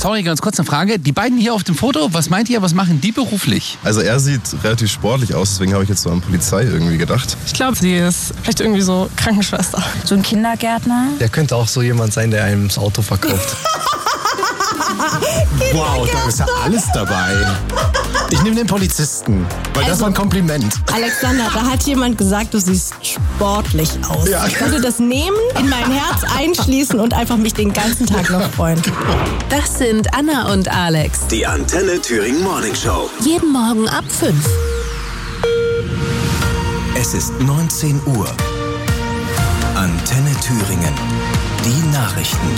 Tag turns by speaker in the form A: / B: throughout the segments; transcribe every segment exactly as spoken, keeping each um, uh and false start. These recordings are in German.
A: Sorry, ganz kurz eine Frage. Die beiden hier auf dem Foto, was meint ihr, was machen die beruflich?
B: Also er sieht relativ sportlich aus, deswegen habe ich jetzt so an Polizei irgendwie gedacht.
C: Ich glaube, sie ist vielleicht irgendwie so Krankenschwester.
D: So ein Kindergärtner.
E: Der könnte auch so jemand sein, der einem das Auto verkauft.
F: Wow, da ist ja alles dabei. Ich nehme den Polizisten, weil also, das war ein Kompliment.
G: Alexander, da hat jemand gesagt, du siehst sportlich aus. Ja. Ich würde das nehmen, in mein Herz einschließen und einfach mich den ganzen Tag noch freuen.
H: Das sind Anna und Alex.
I: Die Antenne Thüringen Morning Show.
H: Jeden Morgen ab fünf.
I: Es ist neunzehn Uhr. Antenne Thüringen. Die Nachrichten.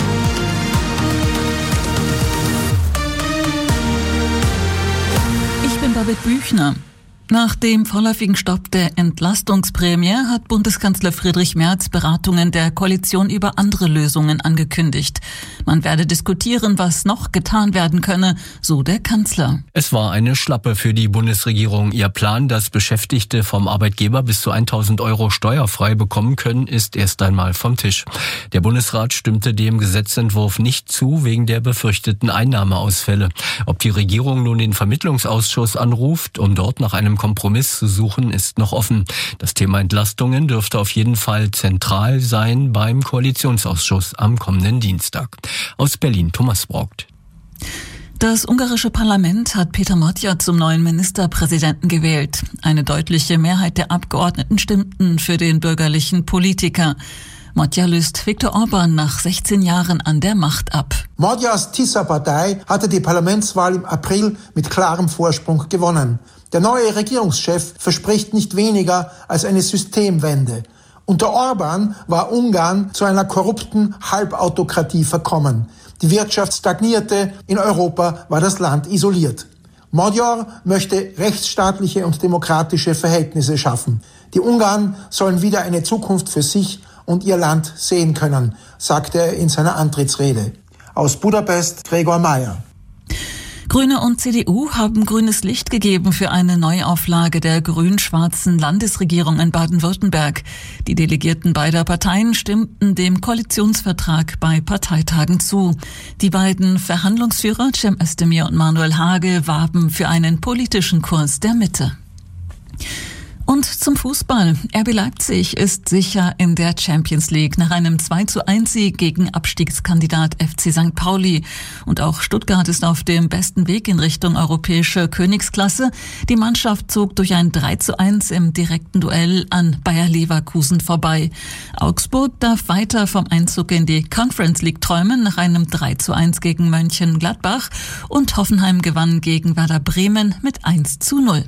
J: Ich bin David Büchner. Nach dem vorläufigen Stopp der Entlastungsprämie hat Bundeskanzler Friedrich Merz Beratungen der Koalition über andere Lösungen angekündigt. Man werde diskutieren, was noch getan werden könne, so der Kanzler.
K: Es war eine Schlappe für die Bundesregierung. Ihr Plan, dass Beschäftigte vom Arbeitgeber bis zu tausend Euro steuerfrei bekommen können, ist erst einmal vom Tisch. Der Bundesrat stimmte dem Gesetzentwurf nicht zu, wegen der befürchteten Einnahmeausfälle. Ob die Regierung nun den Vermittlungsausschuss anruft, um dort nach einem Kompromiss zu suchen, ist noch offen. Das Thema Entlastungen dürfte auf jeden Fall zentral sein beim Koalitionsausschuss am kommenden Dienstag. Aus Berlin, Thomas Braugt.
J: Das ungarische Parlament hat Péter Matya zum neuen Ministerpräsidenten gewählt. Eine deutliche Mehrheit der Abgeordneten stimmten für den bürgerlichen Politiker. Matya löst Viktor Orbán nach sechzehn Jahren an der Macht ab.
L: Magyas Tisza-Partei hatte die Parlamentswahl im April mit klarem Vorsprung gewonnen. Der neue Regierungschef verspricht nicht weniger als eine Systemwende. Unter Orbán war Ungarn zu einer korrupten Halbautokratie verkommen. Die Wirtschaft stagnierte, in Europa war das Land isoliert. Magyar möchte rechtsstaatliche und demokratische Verhältnisse schaffen. Die Ungarn sollen wieder eine Zukunft für sich und ihr Land sehen können, sagte er in seiner Antrittsrede. Aus Budapest, Gregor Mayer.
J: Grüne und C D U haben grünes Licht gegeben für eine Neuauflage der grün-schwarzen Landesregierung in Baden-Württemberg. Die Delegierten beider Parteien stimmten dem Koalitionsvertrag bei Parteitagen zu. Die beiden Verhandlungsführer Cem Özdemir und Manuel Hage warben für einen politischen Kurs der Mitte. Und zum Fußball. R B Leipzig ist sicher in der Champions League nach einem zwei zu eins Sieg gegen Abstiegskandidat F C Sankt Pauli. Und auch Stuttgart ist auf dem besten Weg in Richtung europäische Königsklasse. Die Mannschaft zog durch ein drei zu eins im direkten Duell an Bayer Leverkusen vorbei. Augsburg darf weiter vom Einzug in die Conference League träumen nach einem drei zu eins gegen Mönchengladbach. Und Hoffenheim gewann gegen Werder Bremen mit eins zu null.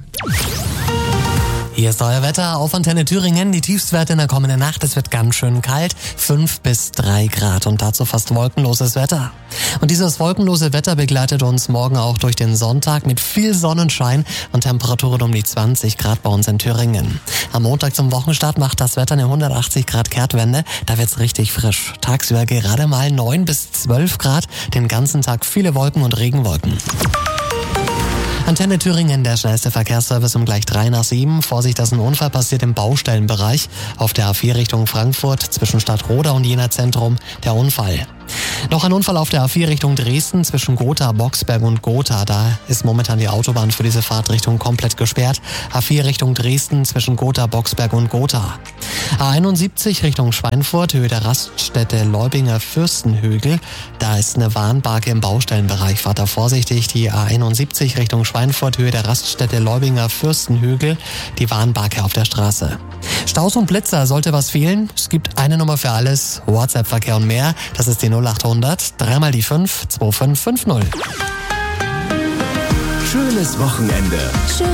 M: Hier ist euer Wetter auf Antenne Thüringen. Die Tiefstwerte in der kommenden Nacht. Es wird ganz schön kalt. fünf bis drei Grad und dazu fast wolkenloses Wetter. Und dieses wolkenlose Wetter begleitet uns morgen auch durch den Sonntag mit viel Sonnenschein und Temperaturen um die zwanzig Grad bei uns in Thüringen. Am Montag zum Wochenstart macht das Wetter eine hundertachtzig Grad Kehrtwende. Da wird's richtig frisch. Tagsüber gerade mal neun bis zwölf Grad. Den ganzen Tag viele Wolken und Regenwolken. Antenne Thüringen, der schnellste Verkehrsservice um gleich drei nach sieben. Vorsicht, dass ein Unfall passiert im Baustellenbereich auf der A vier Richtung Frankfurt zwischen Stadtroda und Jena Zentrum. Der Unfall. Noch ein Unfall auf der A vier Richtung Dresden zwischen Gotha, Boxberg und Gotha. Da ist momentan die Autobahn für diese Fahrtrichtung komplett gesperrt. A vier Richtung Dresden zwischen Gotha, Boxberg und Gotha. A einundsiebzig Richtung Schweinfurt, Höhe der Raststätte Leubinger Fürstenhügel. Da ist eine Warnbarke im Baustellenbereich. Fahrt da vorsichtig. Die A einundsiebzig Richtung Schweinfurt, Höhe der Raststätte Leubinger Fürstenhügel. Die Warnbarke auf der Straße. Staus und Blitzer, sollte was fehlen? Es gibt eine Nummer für alles. WhatsApp-Verkehr und mehr. Das ist die null achthundert, dreimal die fünf, zwei fünf fünf null.
I: Schönes Wochenende.
H: Schön.